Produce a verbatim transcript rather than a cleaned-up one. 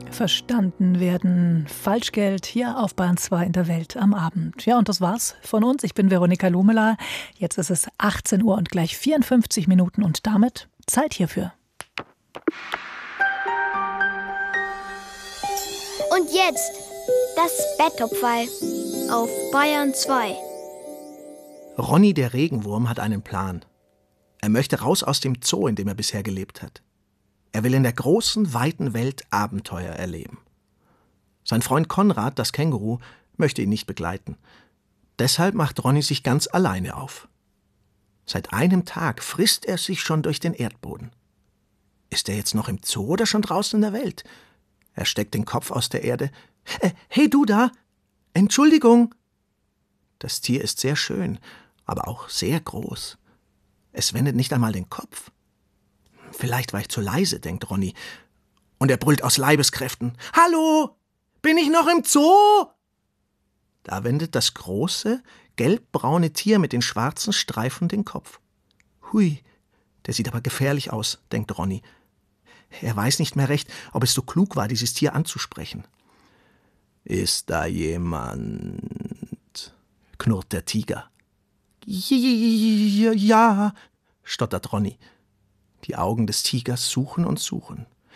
Verstanden werden. Falschgeld hier auf Bayern zwei in der Welt am Abend. Ja, und das war's von uns. Ich bin Veronika Lomela. Jetzt ist es achtzehn Uhr und gleich vierundfünfzig Minuten und damit Zeit hierfür. Und jetzt das Betttopfall auf Bayern zwei. Ronny der Regenwurm hat einen Plan. Er möchte raus aus dem Zoo, in dem er bisher gelebt hat. Er will in der großen, weiten Welt Abenteuer erleben. Sein Freund Konrad, das Känguru, möchte ihn nicht begleiten. Deshalb macht Ronny sich ganz alleine auf. Seit einem Tag frisst er sich schon durch den Erdboden. Ist er jetzt noch im Zoo oder schon draußen in der Welt? Er steckt den Kopf aus der Erde. Äh, hey du da! Entschuldigung! Das Tier ist sehr schön, aber auch sehr groß. Es wendet nicht einmal den Kopf. Vielleicht war ich zu leise, denkt Ronny. Und er brüllt aus Leibeskräften. Hallo, bin ich noch im Zoo? Da wendet das große, gelbbraune Tier mit den schwarzen Streifen den Kopf. Hui, der sieht aber gefährlich aus, denkt Ronny. Er weiß nicht mehr recht, ob es so klug war, dieses Tier anzusprechen. Ist da jemand? Knurrt der Tiger. Ja, stottert Ronny. Die Augen des Tigers suchen und suchen.